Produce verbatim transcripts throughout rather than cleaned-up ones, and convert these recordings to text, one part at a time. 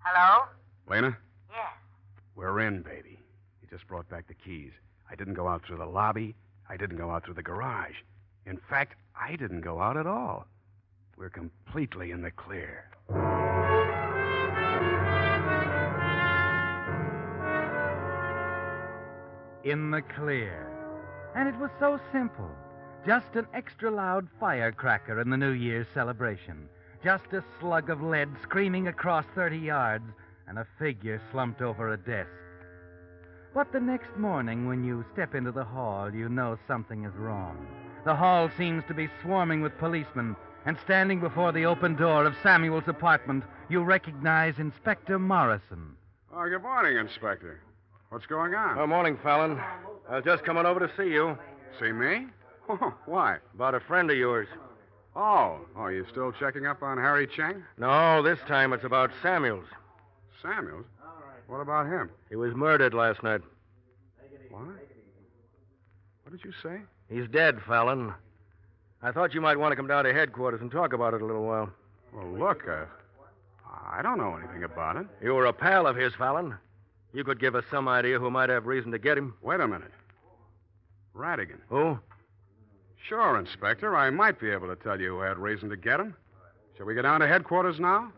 Hello? Lena, Yes. we're in, baby. He just brought back the keys. I didn't go out through the lobby. I didn't go out through the garage. In fact, I didn't go out at all. We're completely in the clear. In the clear. And it was so simple. Just an extra loud firecracker in the New Year's celebration. Just a slug of lead screaming across thirty yards and a figure slumped over a desk. But the next morning, when you step into the hall, you know something is wrong. The hall seems to be swarming with policemen, and standing before the open door of Samuel's apartment, you recognize Inspector Morrison. Oh, good morning, Inspector. What's going on? Oh, morning, Fallon. I was just coming over to see you. See me? Oh, why? About a friend of yours. Oh, oh, you still checking up on Harry Cheng? No, this time it's about Samuels. Samuels? What about him? He was murdered last night. What? What did you say? He's dead, Fallon. I thought you might want to come down to headquarters and talk about it a little while. Well, look, uh, I don't know anything about it. You were a pal of his, Fallon. You could give us some idea who might have reason to get him. Wait a minute. Radigan. Who? Sure, Inspector. I might be able to tell you who had reason to get him. Shall we go down to headquarters now?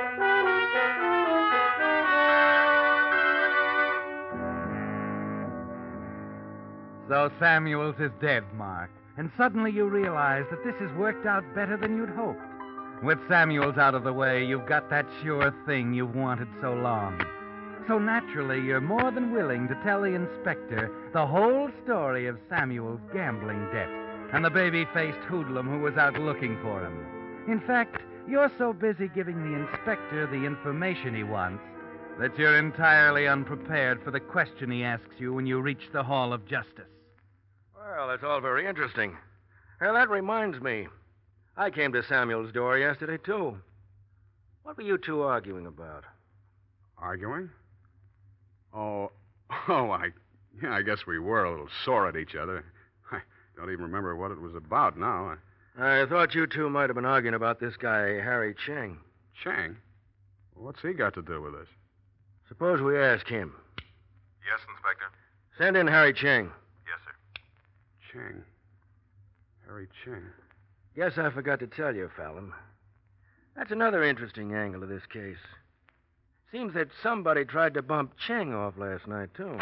So Samuels is dead, Mark. And suddenly you realize that this has worked out better than you'd hoped. With Samuels out of the way, you've got that sure thing you've wanted so long. So naturally, you're more than willing to tell the inspector the whole story of Samuel's gambling debt and the baby-faced hoodlum who was out looking for him. In fact, you're so busy giving the inspector the information he wants that you're entirely unprepared for the question he asks you when you reach the Hall of Justice. Well, that's all very interesting. Well, that reminds me. I came to Samuel's door yesterday, too. What were you two arguing about? Arguing? Oh, oh, I, yeah, I guess we were a little sore at each other. I don't even remember what it was about now. I thought you two might have been arguing about this guy, Harry Cheng. Cheng? What's he got to do with this? Suppose we ask him. Yes, Inspector. Send in Harry Cheng. Yes, sir. Cheng. Harry Cheng. Guess I forgot to tell you, Fallon. That's another interesting angle of this case. Seems that somebody tried to bump Cheng off last night, too.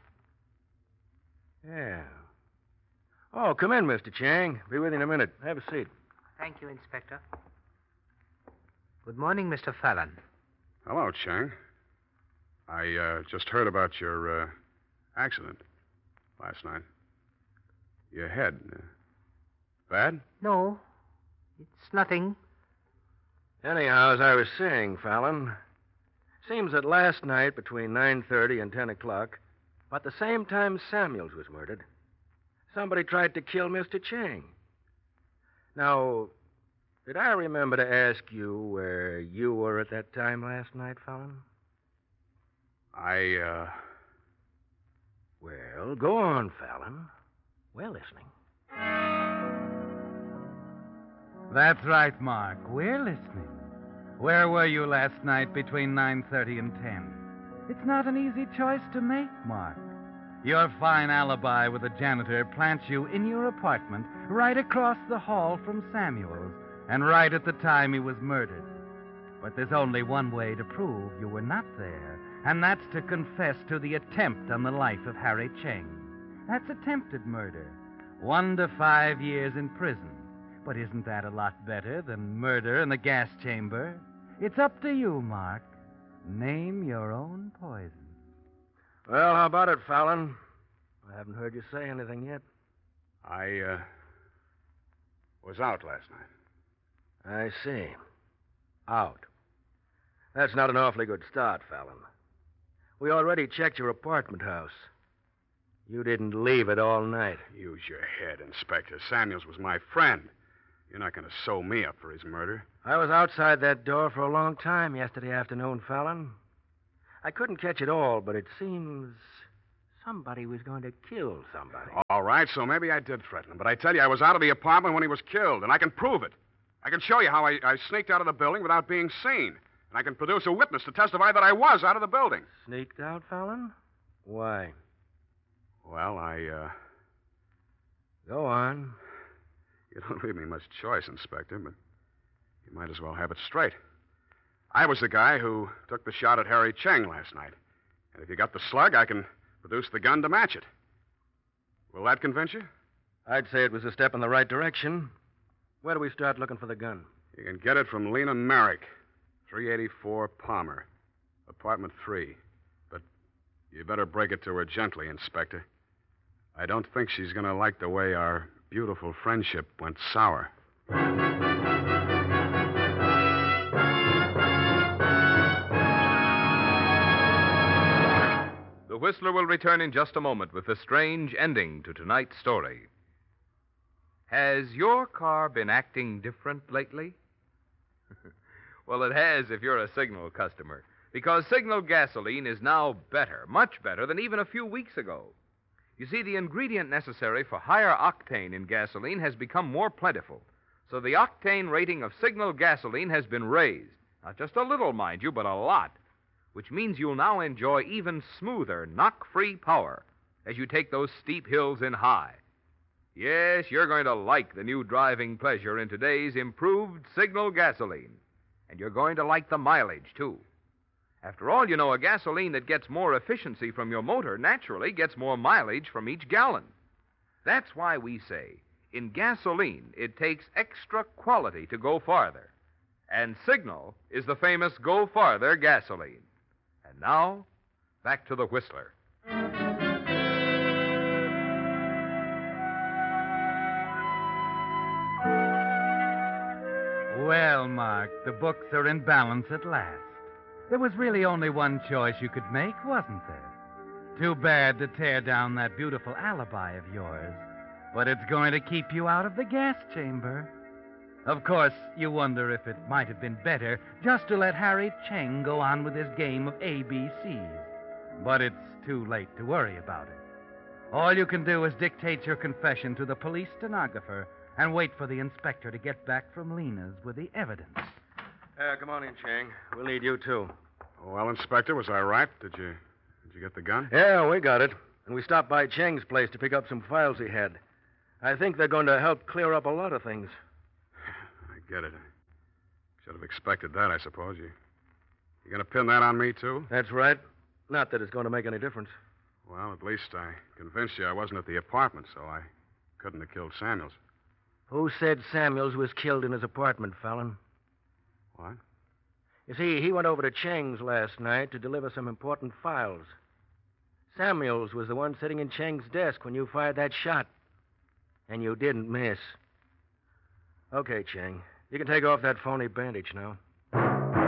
Yeah. Oh, come in, Mister Cheng. Be with you in a minute. Have a seat. Thank you, Inspector. Good morning, Mister Fallon. Hello, Cheng. I uh, just heard about your uh, accident last night. Your head. Uh, bad? No, it's nothing. Anyhow, as I was saying, Fallon, seems that last night between nine thirty and ten o'clock, about the same time Samuels was murdered, somebody tried to kill Mister Cheng. Now, did I remember to ask you where you were at that time last night, Fallon? I, uh... Well, go on, Fallon. We're listening. That's right, Mark. We're listening. Where were you last night between nine thirty and ten? It's not an easy choice to make, Mark. Your fine alibi with the janitor plants you in your apartment right across the hall from Samuel's and right at the time he was murdered. But there's only one way to prove you were not there, and that's to confess to the attempt on the life of Harry Cheng. That's attempted murder. One to five years in prison. But isn't that a lot better than murder in the gas chamber? It's up to you, Mark. Name your own poison. Well, how about it, Fallon? I haven't heard you say anything yet. I, uh... was out last night. I see. Out. That's not an awfully good start, Fallon. We already checked your apartment house. You didn't leave it all night. Use your head, Inspector. Samuels was my friend. You're not going to sew me up for his murder. I was outside that door for a long time yesterday afternoon, Fallon. I couldn't catch it all, but it seems somebody was going to kill somebody. All right, so maybe I did threaten him. But I tell you, I was out of the apartment when he was killed, and I can prove it. I can show you how I, I sneaked out of the building without being seen. And I can produce a witness to testify that I was out of the building. Sneaked out, Fallon? Why? Well, I, uh... Go on. You don't leave me much choice, Inspector, but you might as well have it straight. I was the guy who took the shot at Harry Cheng last night. And if you got the slug, I can produce the gun to match it. Will that convince you? I'd say it was a step in the right direction. Where do we start looking for the gun? You can get it from Lena Merrick, three eighty-four Palmer, apartment three. But you better break it to her gently, Inspector. I don't think she's going to like the way our beautiful friendship went sour. The Whistler will return in just a moment with the strange ending to tonight's story. Has your car been acting different lately? Well, it has if you're a Signal customer, because Signal gasoline is now better, much better than even a few weeks ago. You see, the ingredient necessary for higher octane in gasoline has become more plentiful, so the octane rating of Signal gasoline has been raised. Not just a little, mind you, but a lot, which means you'll now enjoy even smoother, knock-free power as you take those steep hills in high. Yes, you're going to like the new driving pleasure in today's improved Signal gasoline. And you're going to like the mileage, too. After all, you know, a gasoline that gets more efficiency from your motor naturally gets more mileage from each gallon. That's why we say, in gasoline, it takes extra quality to go farther. And Signal is the famous Go Farther gasoline. And now, back to the Whistler. Well, Mark, the books are in balance at last. There was really only one choice you could make, wasn't there? Too bad to tear down that beautiful alibi of yours, but it's going to keep you out of the gas chamber. Of course, you wonder if it might have been better just to let Harry Cheng go on with his game of A B Cs. But it's too late to worry about it. All you can do is dictate your confession to the police stenographer and wait for the inspector to get back from Lena's with the evidence. Uh, come on in, Chang. We'll need you, too. Well, Inspector, was I right? Did you did you get the gun? Yeah, we got it. And we stopped by Chang's place to pick up some files he had. I think they're going to help clear up a lot of things. I get it. I should have expected that, I suppose. You you going to pin that on me, too? That's right. Not that it's going to make any difference. Well, at least I convinced you I wasn't at the apartment, so I couldn't have killed Samuels. Who said Samuels was killed in his apartment, Fallon? What? You see, he went over to Chang's last night to deliver some important files. Samuels was the one sitting in Chang's desk when you fired that shot. And you didn't miss. Okay, Chang. You can take off that phony bandage now.